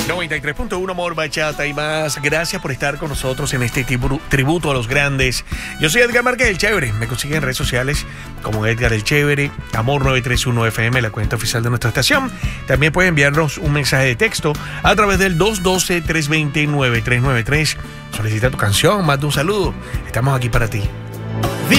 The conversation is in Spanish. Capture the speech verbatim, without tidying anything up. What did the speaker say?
noventa y tres punto uno Amor, Bachata y más. Gracias por estar con nosotros en este tribu- tributo a los grandes. Yo soy Edgar Márquez el Chévere. Me consiguen en redes sociales como Edgar el Chévere, Amor nueve tres uno F M, la cuenta oficial de nuestra estación. También pueden enviarnos un mensaje de texto a través del dos uno dos, tres dos cero, nueve tres nueve tres. Solicita tu canción, manda un saludo. Estamos aquí para ti.